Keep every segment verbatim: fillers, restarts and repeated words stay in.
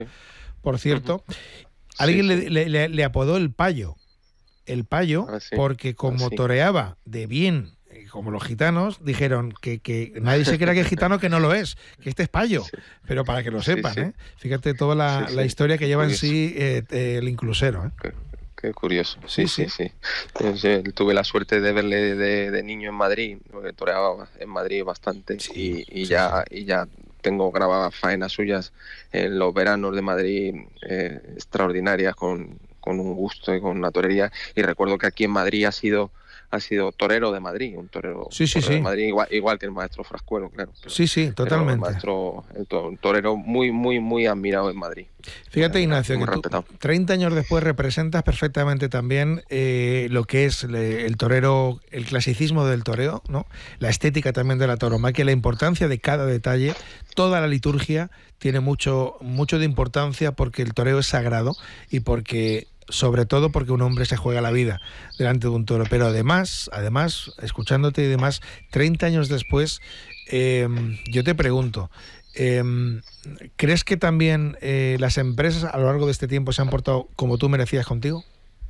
por cierto. Uh-huh. Alguien sí, sí. Le, le, le apodó el Payo. El Payo, Ah, sí. porque como ah, sí. toreaba de bien, como los gitanos, dijeron que, que nadie se crea que es gitano, que no lo es, que este es Payo. Sí. Pero para que lo sepan, sí, sí. ¿eh? Fíjate toda la, sí, la sí. historia que Qué lleva curioso. en sí eh, eh, el inclusero, ¿eh? Qué, qué curioso. Sí, Sí, sí. sí, sí. Entonces, tuve la suerte de verle de, de niño en Madrid, porque toreaba en Madrid bastante, Sí, y, y, sí, ya, sí. y ya tengo grabadas faenas suyas en los veranos de Madrid eh, extraordinarias, con, con un gusto y con una torería. Y recuerdo que aquí en Madrid ha sido ha sido torero de Madrid, un torero, Sí, sí, torero de sí. Madrid, igual, igual que el maestro Frascuelo, claro. Pero, Sí, sí, pero el totalmente. maestro, el to, un torero muy, muy, muy admirado en Madrid. Fíjate, muy admirado, Ignacio, muy que tú respetado. treinta años después representas perfectamente también eh, lo que es le, el torero, el clasicismo del toreo, ¿no? La estética también de la tauromaquia, la importancia de cada detalle. Toda la liturgia tiene mucho, mucho de importancia, porque el toreo es sagrado y porque, sobre todo, porque un hombre se juega la vida delante de un toro. Pero además, además, escuchándote y demás, treinta años después, eh, yo te pregunto, eh, ¿crees que también eh, las empresas a lo largo de este tiempo se han portado como tú merecías contigo?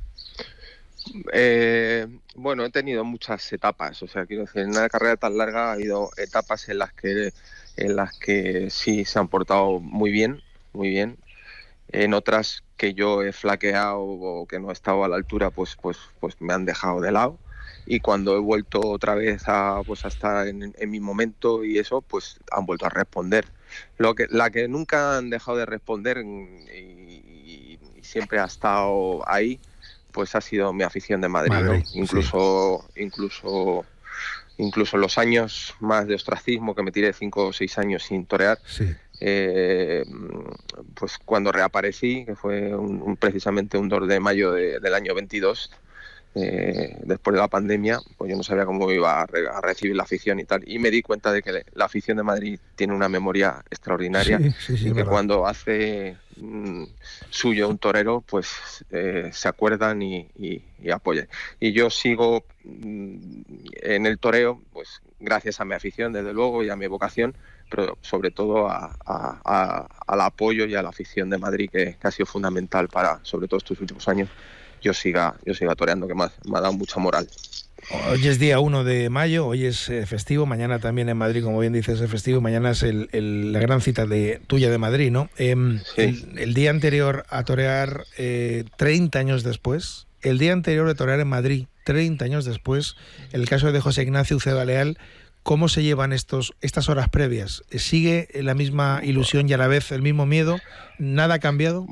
Eh, bueno, he tenido muchas etapas, o sea, quiero decir, en una carrera tan larga ha habido etapas en las que en las que sí se han portado muy bien, muy bien. En otras que yo he flaqueado o que no he estado a la altura, pues, pues, pues me han dejado de lado. Y cuando he vuelto otra vez a, pues, a estar en, en mi momento y eso, pues han vuelto a responder. Lo que, la que nunca han dejado de responder y, y, y siempre ha estado ahí, pues ha sido mi afición de Madrid, Madrid, ¿no? Incluso, sí. incluso, incluso los años más de ostracismo, que me tiré cinco o seis años sin torear. Sí. Eh, pues cuando reaparecí, que fue un, un, precisamente un dos de mayo de, del año veintidós, eh, después de la pandemia, pues yo no sabía cómo iba a, re, a recibir la afición y tal, y me di cuenta de que la afición de Madrid tiene una memoria extraordinaria, sí, sí, sí, y que verdad. cuando hace mmm, suyo un torero, pues eh, se acuerdan y, y, y apoyan. Y yo sigo mmm, en el toreo, pues gracias a mi afición, desde luego, y a mi vocación, pero sobre todo a, a, a, al apoyo y a la afición de Madrid, que, que ha sido fundamental para, sobre todo estos últimos años, yo siga, yo siga toreando, que me ha, me ha dado mucha moral. Hoy es día uno de mayo, hoy es eh, festivo, mañana también en Madrid, como bien dices, es festivo, mañana es el, el, la gran cita de tuya de Madrid, ¿no? Eh, sí. el, el día anterior a torear, eh, treinta años después, el día anterior de torear en Madrid, treinta años después, el caso de José Ignacio Uceda Leal, ¿cómo se llevan estos, estas horas previas? ¿Sigue la misma ilusión y a la vez el mismo miedo? ¿Nada ha cambiado?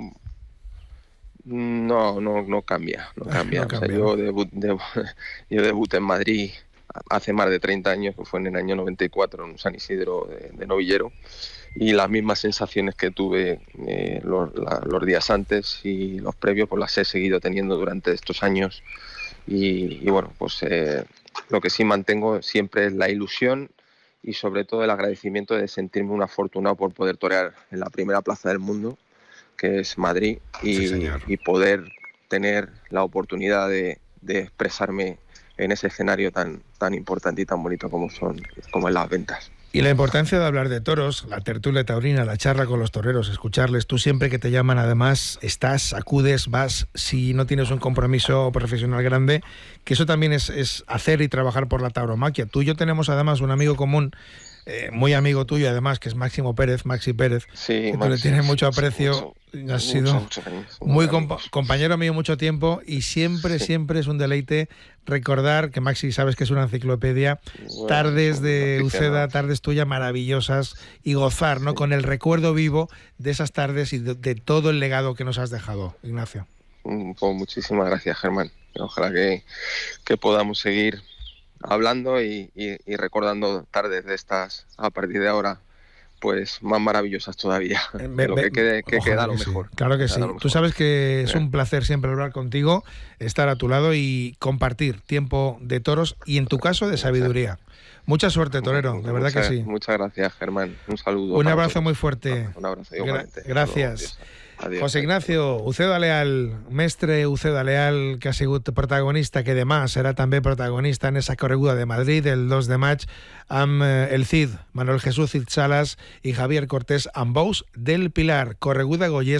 No, no, no cambia, no cambia. No cambia, o sea, ¿no? yo, debut, debut, yo debuté en Madrid hace más de treinta años, que fue en el año noventa y cuatro, en San Isidro de, de Novillero, y las mismas sensaciones que tuve eh, los, la, los días antes y los previos, pues las he seguido teniendo durante estos años. Y, y bueno, pues eh, lo que sí mantengo siempre es la ilusión y sobre todo el agradecimiento de sentirme un afortunado por poder torear en la primera plaza del mundo, que es Madrid, y, sí, y poder tener la oportunidad de, de expresarme en ese escenario tan, tan importante y tan bonito como son como en las ventas. Y la importancia de hablar de toros, la tertulia taurina, la charla con los toreros, escucharles. Tú siempre que te llaman, además, estás, acudes, vas, si no tienes un compromiso profesional grande, que eso también es, es hacer y trabajar por la tauromaquia. Tú y yo tenemos además un amigo común, eh, muy amigo tuyo además, que es Máximo Pérez, Maxi Pérez, sí, que Maxi, tú le tienes mucho aprecio, mucho, has mucho, sido mucho, mucho, muy compa compañero mío mucho tiempo, y siempre, sí. siempre es un deleite recordar que Maxi, sabes que es una enciclopedia, bueno, tardes de Uceda, tardes tuyas maravillosas, y gozar, ¿no? Sí. Con el recuerdo vivo de esas tardes y de, de todo el legado que nos has dejado, Ignacio. Pues muchísimas gracias, Germán. Ojalá que, que podamos seguir hablando y, y, y recordando tardes de estas a partir de ahora, pues más maravillosas todavía. Be, lo be, que, quede, que queda lo que mejor. Sí. Claro que sí. Tú sabes que es un placer siempre hablar contigo, estar a tu lado y compartir tiempo de toros y, en tu caso, de sabiduría. Mucha suerte, torero, de verdad muchas, que sí. Muchas gracias, Germán. Un saludo. Un abrazo todos. muy fuerte. Un abrazo, igualmente. Gra gracias. Adiós. José Ignacio Uceda Leal, mestre Uceda Leal, que ha sigut protagonista, que demà serà també protagonista en esa correguda de Madrid el dos de maig, amb el Cid, Manuel Jesús Cid Salas i Javier Cortés, amb bous del Pilar, correguda Goyes